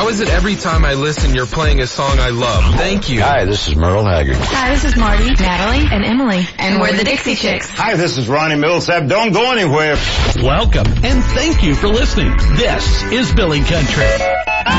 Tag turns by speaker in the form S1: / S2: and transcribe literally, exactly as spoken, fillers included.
S1: How is it every time I listen you're playing a song I love? Thank you.
S2: Hi, this is Merle Haggard.
S3: Hi, this is Marty, Natalie, and Emily. And we're the Dixie Chicks.
S4: Hi, this is Ronnie Millsap. Don't go anywhere.
S5: Welcome, and thank you for listening. This is Billy Country.